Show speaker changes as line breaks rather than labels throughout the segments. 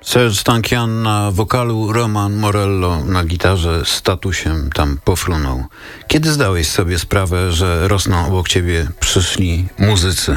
Serge Tankian na wokalu, Roman Morello na gitarze, statusem tam pofrunął. Kiedy zdałeś sobie sprawę, że rosną obok ciebie przyszli muzycy?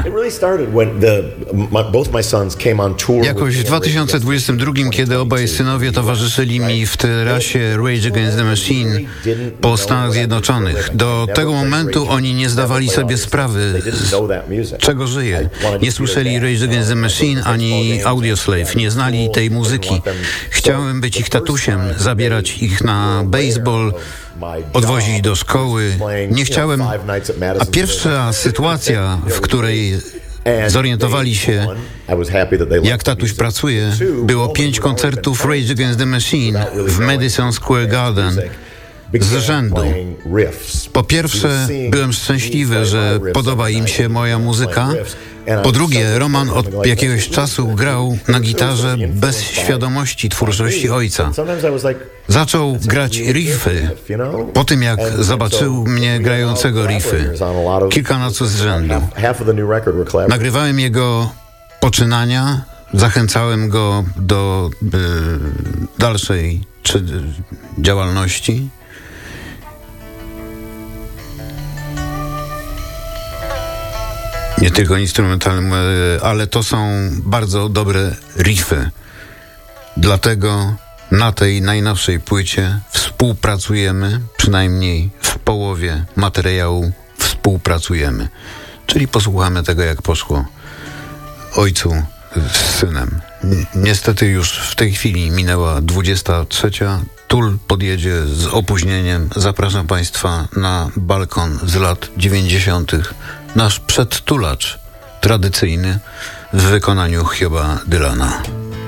Jakoś w 2022, kiedy obaj synowie towarzyszyli mi w terasie Rage Against the Machine po Stanach Zjednoczonych. Do tego momentu oni nie zdawali sobie sprawy, z czego żyję. Nie słyszeli Rage Against the Machine ani Audioslave, nie znali tej muzyki. Chciałem być ich tatusiem, zabierać ich na baseball, odwozić do szkoły. Nie chciałem. A pierwsza sytuacja, w której zorientowali się, jak tatuś pracuje, było 5 koncertów Rage Against the Machine w Madison Square Garden z rzędu. Po pierwsze, byłem szczęśliwy, że podoba im się moja muzyka. Po drugie, Roman od jakiegoś czasu grał na gitarze bez świadomości twórczości ojca. Zaczął grać riffy po tym, jak zobaczył mnie grającego riffy kilka nocy z rzędu. Nagrywałem jego poczynania, zachęcałem go do dalszej działalności. Nie tylko instrumentalne, ale to są bardzo dobre riffy. Dlatego na tej najnowszej płycie współpracujemy, przynajmniej w połowie materiału współpracujemy. Czyli posłuchamy tego, jak poszło ojcu z synem. Niestety już w tej chwili minęła 23. Tool podjedzie z opóźnieniem. Zapraszam Państwa na balkon z lat 90. Nasz przedtulacz tradycyjny w wykonaniu Hioba Dylana.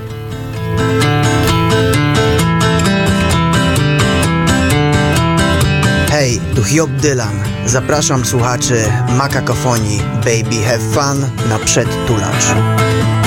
Hej, tu Hiob Dylan. Zapraszam słuchaczy Makakofonii Baby Have Fun na przedtulacz.